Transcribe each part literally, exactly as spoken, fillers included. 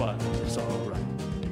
one. It's all right.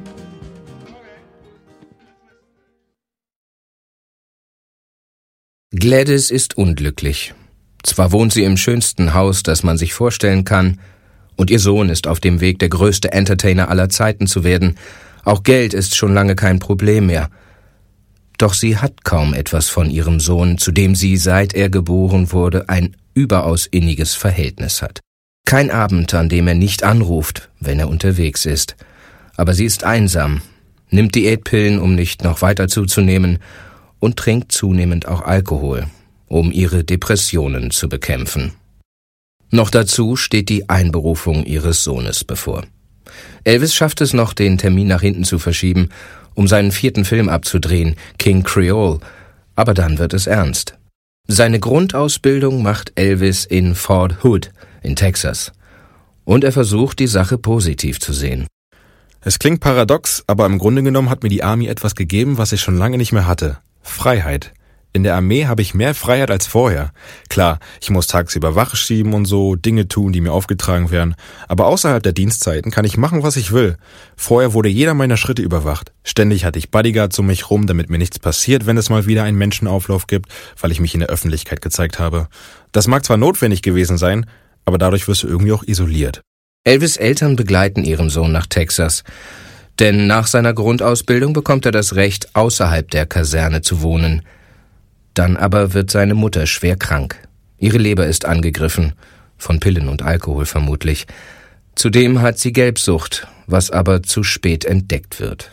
Gladys ist unglücklich. Zwar wohnt sie im schönsten Haus, das man sich vorstellen kann, und ihr Sohn ist auf dem Weg, der größte Entertainer aller Zeiten zu werden. Auch Geld ist schon lange kein Problem mehr. Doch sie hat kaum etwas von ihrem Sohn, zu dem sie, seit er geboren wurde, ein überaus inniges Verhältnis hat. Kein Abend, an dem er nicht anruft, wenn er unterwegs ist. Aber sie ist einsam, nimmt Diätpillen, um nicht noch weiter zuzunehmen, und trinkt zunehmend auch Alkohol, um ihre Depressionen zu bekämpfen. Noch dazu steht die Einberufung ihres Sohnes bevor. Elvis schafft es noch, den Termin nach hinten zu verschieben, um seinen vierten Film abzudrehen, King Creole, aber dann wird es ernst. Seine Grundausbildung macht Elvis in Fort Hood in Texas, und er versucht, die Sache positiv zu sehen. Es klingt paradox, aber im Grunde genommen hat mir die Army etwas gegeben, was ich schon lange nicht mehr hatte. Freiheit. In der Armee habe ich mehr Freiheit als vorher. Klar, ich muss tagsüber Wache schieben und so, Dinge tun, die mir aufgetragen werden. Aber außerhalb der Dienstzeiten kann ich machen, was ich will. Vorher wurde jeder meiner Schritte überwacht. Ständig hatte ich Bodyguards um mich rum, damit mir nichts passiert, wenn es mal wieder einen Menschenauflauf gibt, weil ich mich in der Öffentlichkeit gezeigt habe. Das mag zwar notwendig gewesen sein, aber dadurch wirst du irgendwie auch isoliert. Elvis' Eltern begleiten ihren Sohn nach Texas. Denn nach seiner Grundausbildung bekommt er das Recht, außerhalb der Kaserne zu wohnen. Dann aber wird seine Mutter schwer krank. Ihre Leber ist angegriffen, von Pillen und Alkohol vermutlich. Zudem hat sie Gelbsucht, was aber zu spät entdeckt wird.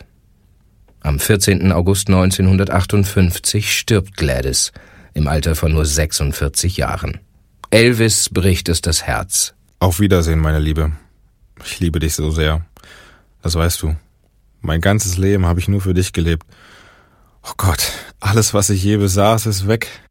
Am vierzehnten August neunzehnhundertachtundfünfzig stirbt Gladys, im Alter von nur sechsundvierzig Jahren. Elvis bricht es das Herz. Auf Wiedersehen, meine Liebe. Ich liebe dich so sehr. Das weißt du. Mein ganzes Leben habe ich nur für dich gelebt. Oh Gott, alles, was ich je besaß, ist weg.